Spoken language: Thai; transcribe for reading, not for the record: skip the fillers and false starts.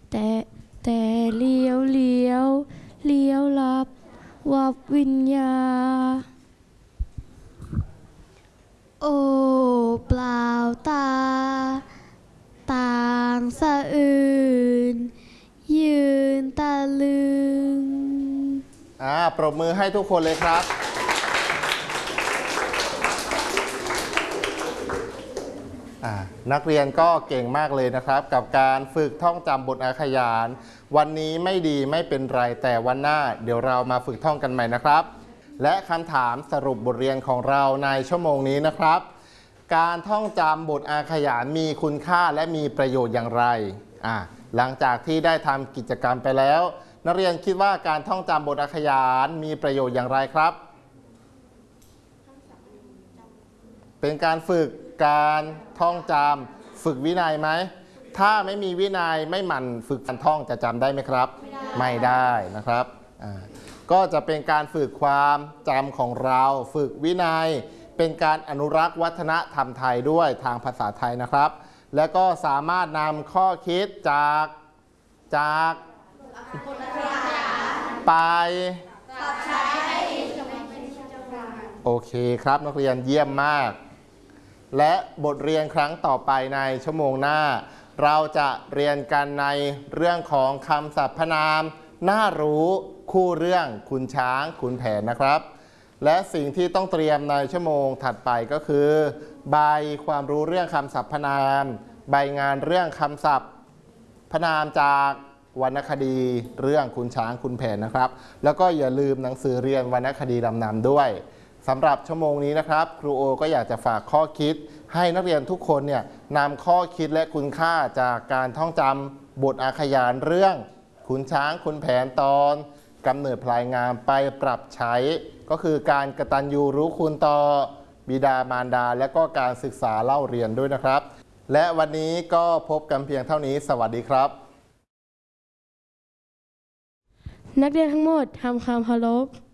แต่แต่เลี้ยวลับวับวิญญาโอ้เปล่าตาต่างสะอื่นยืนตะลึงปรบมือให้ทุกคนเลยครับนักเรียนก็เก่งมากเลยนะครับกับการฝึกท่องจำบทอาขยานวันนี้ไม่ดีไม่เป็นไรแต่วันหน้าเดี๋ยวเรามาฝึกท่องกันใหม่นะครับและคำถามสรุปบทเรียนของเราในชั่วโมงนี้นะครับการท่องจำบทอาขยานมีคุณค่าและมีประโยชน์อย่างไรหลังจากที่ได้ทำกิจกรรมไปแล้วนักเรียนคิดว่าการท่องจำบทอาขยานมีประโยชน์อย่างไรครับเป็นการฝึกการท่องจำฝึกวินัยไหมถ้าไม่มีวินัยไม่หมั่นฝึกการท่องจะจำได้ไหมครับไม่ได้นะครับก็จะเป็นการฝึกความจำของเราฝึกวินัยเป็นการอนุรักษ์วัฒนธรรมไทยด้วยทางภาษาไทยนะครับและก็สามารถนำข้อคิดจากไปโอเคครับนักเรียนเยี่ยมมากและบทเรียนครั้งต่อไปในชั่วโมงหน้าเราจะเรียนกันในเรื่องของคำสรรพนามน่ารู้คู่เรื่องขุนช้างขุนแผนนะครับและสิ่งที่ต้องเตรียมในชั่วโมงถัดไปก็คือใบความรู้เรื่องคำสรรพนามใบงานเรื่องคำศัพท์พนามจากวรรณคดีเรื่องขุนช้างขุนแผนนะครับแล้วก็อย่าลืมหนังสือเรียนวรรณคดีลำนำด้วยสำหรับชั่วโมงนี้นะครับครูโอก็อยากจะฝากข้อคิดให้นักเรียนทุกคนเนี่ยนำข้อคิดและคุณค่าจากการท่องจำบทอาขยานเรื่องขุนช้างขุนแผนตอนกำเนิดพลายงามไปปรับใช้ก็คือการกตัญญูรู้คุณต่อบิดามารดาและก็การศึกษาเล่าเรียนด้วยนะครับและวันนี้ก็พบกันเพียงเท่านี้สวัสดีครับนักเรียนทั้งหมดทำความเคารพ